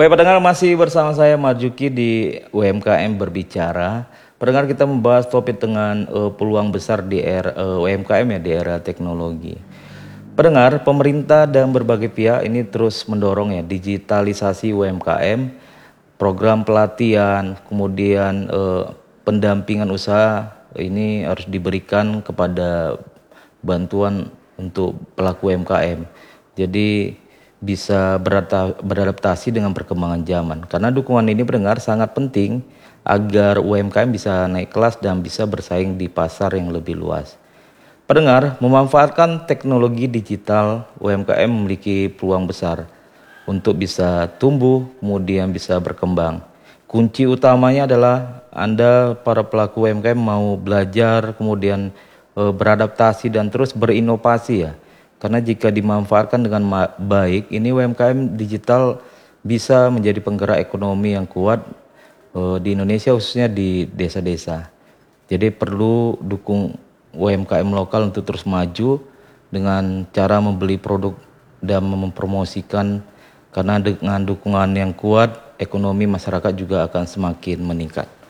Baik pendengar, masih bersama saya Marjuki di UMKM Berbicara. Pendengar, kita membahas topik dengan peluang besar di era UMKM ya, di era teknologi. Pendengar, pemerintah dan berbagai pihak ini terus mendorong ya digitalisasi UMKM, program pelatihan, kemudian pendampingan usaha ini harus diberikan kepada bantuan untuk pelaku UMKM. Jadi bisa beradaptasi dengan perkembangan zaman. Karena dukungan ini pendengar sangat penting agar UMKM bisa naik kelas dan bisa bersaing di pasar yang lebih luas. Pendengar, memanfaatkan teknologi digital, UMKM memiliki peluang besar untuk bisa tumbuh, kemudian bisa berkembang. Kunci utamanya adalah Anda para pelaku UMKM mau belajar, kemudian beradaptasi dan terus berinovasi ya. Karena jika dimanfaatkan dengan baik, ini UMKM digital bisa menjadi penggerak ekonomi yang kuat di Indonesia, khususnya di desa-desa. Jadi perlu dukung UMKM lokal untuk terus maju dengan cara membeli produk dan mempromosikan, karena dengan dukungan yang kuat, ekonomi masyarakat juga akan semakin meningkat.